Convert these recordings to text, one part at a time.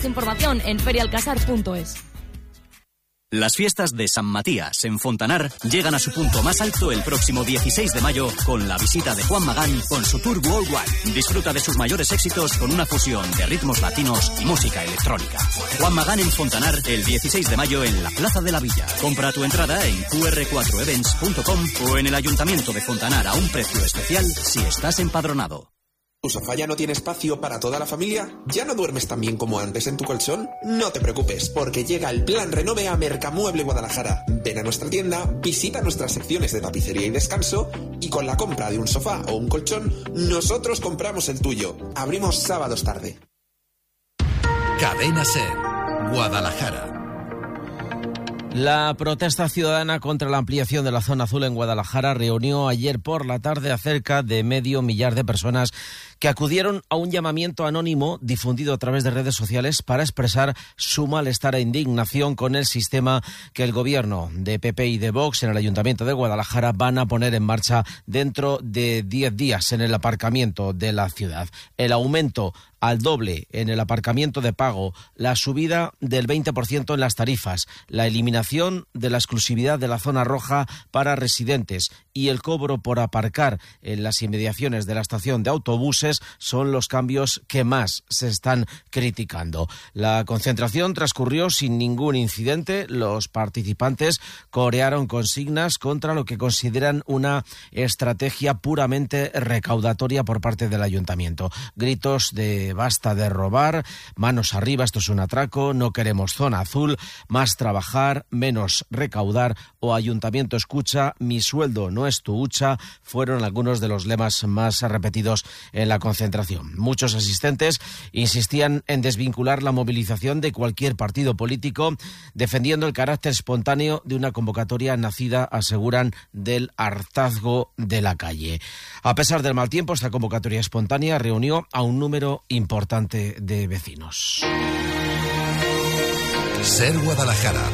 Más información en ferialcasar.es. Las fiestas de San Matías en Fontanar llegan a su punto más alto el próximo 16 de mayo con la visita de Juan Magán con su Tour Worldwide. Disfruta de sus mayores éxitos con una fusión de ritmos latinos y música electrónica. Juan Magán en Fontanar el 16 de mayo en la Plaza de la Villa. Compra tu entrada en qr4events.com o en el Ayuntamiento de Fontanar a un precio especial si estás empadronado. ¿Tu sofá ya no tiene espacio para toda la familia? ¿Ya no duermes tan bien como antes en tu colchón? No te preocupes, porque llega el Plan Renove a Mercamueble Guadalajara. Ven a nuestra tienda, visita nuestras secciones de tapicería y descanso y con la compra de un sofá o un colchón, nosotros compramos el tuyo. Abrimos sábados tarde. Cadena SER, Guadalajara. La protesta ciudadana contra la ampliación de la zona azul en Guadalajara reunió ayer por la tarde a cerca de 500.000 de personas que acudieron a un llamamiento anónimo difundido a través de redes sociales para expresar su malestar e indignación con el sistema que el gobierno de PP y de Vox en el Ayuntamiento de Guadalajara van a poner en marcha dentro de 10 días en el aparcamiento de la ciudad. El aumento al doble en el aparcamiento de pago, la subida del 20% en las tarifas, la eliminación de la exclusividad de la zona roja para residentes y el cobro por aparcar en las inmediaciones de la estación de autobuses son los cambios que más se están criticando. La concentración transcurrió sin ningún incidente. Los participantes corearon consignas contra lo que consideran una estrategia puramente recaudatoria por parte del ayuntamiento. Gritos de basta de robar, manos arriba, esto es un atraco, no queremos zona azul, más trabajar, menos recaudar o ayuntamiento escucha, mi sueldo no es tu hucha, fueron algunos de los lemas más repetidos en la concentración. Muchos asistentes insistían en desvincular la movilización de cualquier partido político, defendiendo el carácter espontáneo de una convocatoria nacida, aseguran, del hartazgo de la calle. A pesar del mal tiempo, esta convocatoria espontánea reunió a un número importante de vecinos. SER Guadalajara.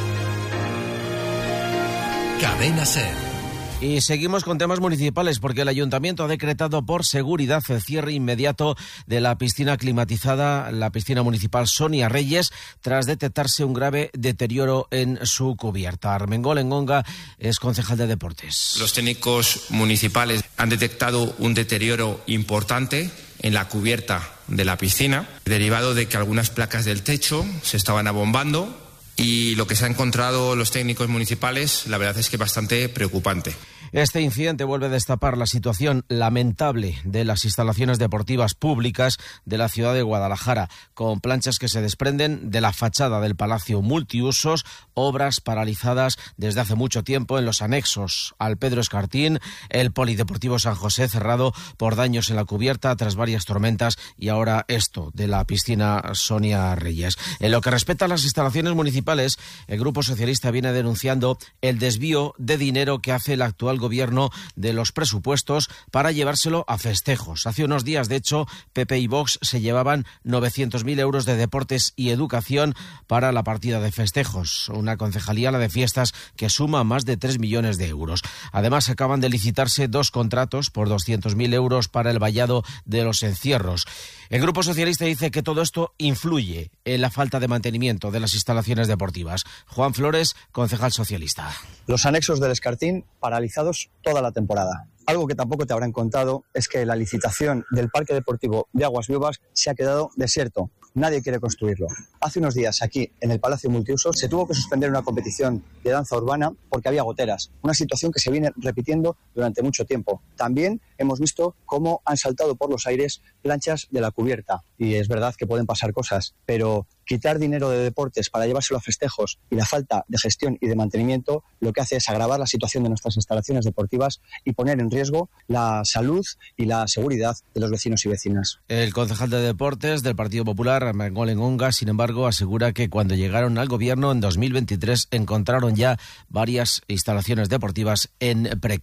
Cadena SER. Y seguimos con temas municipales porque el Ayuntamiento ha decretado por seguridad el cierre inmediato de la piscina climatizada, la piscina municipal Sonia Reyes, tras detectarse un grave deterioro en su cubierta. Armengol Engonga es concejal de Deportes. Los técnicos municipales han detectado un deterioro importante en la cubierta de la piscina, derivado de que algunas placas del techo se estaban abombando. Y lo que se han encontrado los técnicos municipales, la verdad es que es bastante preocupante. Este incidente vuelve a destapar la situación lamentable de las instalaciones deportivas públicas de la ciudad de Guadalajara, con planchas que se desprenden de la fachada del Palacio Multiusos, obras paralizadas desde hace mucho tiempo en los anexos al Pedro Escartín, el Polideportivo San José cerrado por daños en la cubierta tras varias tormentas y ahora esto de la piscina Sonia Reyes. En lo que respecta a las instalaciones municipales, el Grupo Socialista viene denunciando el desvío de dinero que hace el actual gobierno de los presupuestos para llevárselo a festejos. Hace unos días, de hecho, PP y Vox se llevaban 900.000 euros de deportes y educación para la partida de festejos, una concejalía, la de fiestas, que suma más de 3 millones de euros. Además, acaban de licitarse 2 contratos por 200.000 euros para el vallado de los encierros. El Grupo Socialista dice que todo esto influye en la falta de mantenimiento de las instalaciones deportivas. Juan Flores, concejal socialista. Los anexos del Escartín paralizados toda la temporada. Algo que tampoco te habrán contado es que la licitación del Parque Deportivo de Aguas Vivas se ha quedado desierto. Nadie quiere construirlo. Hace unos días aquí en el Palacio Multiusos se tuvo que suspender una competición de danza urbana porque había goteras, una situación que se viene repitiendo durante mucho tiempo. También hemos visto cómo han saltado por los aires planchas de la cubierta y es verdad que pueden pasar cosas, pero quitar dinero de deportes para llevárselo a festejos y la falta de gestión y de mantenimiento lo que hace es agravar la situación de nuestras instalaciones deportivas y poner en riesgo la salud y la seguridad de los vecinos y vecinas. El concejal de Deportes del Partido Popular, Armengol Engonga, sin embargo, asegura que cuando llegaron al gobierno en 2023 encontraron ya varias instalaciones deportivas en precariedad.